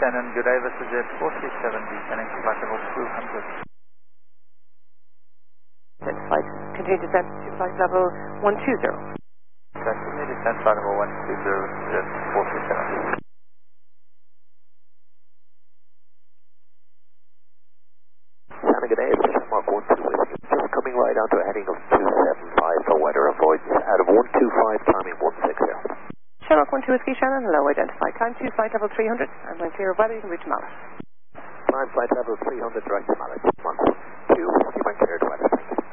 Shannon, good day, this is Jet 437 descending to flight level 200. Flight, continue descent to flight level 120. Continue descent flight level 120, Jet 437. Shannon, good day, it's Mark 12 with you. Just coming right onto a heading of 275 for weather avoidance out of 125, timing 160. Shamrock 12 Whiskey Shannon, low identified. Climb to flight level 300, and when clear of weather, you can reach Mallet. Climb flight level 300, direct to Mallet. 1, 2, keep on cleared weather, thank you.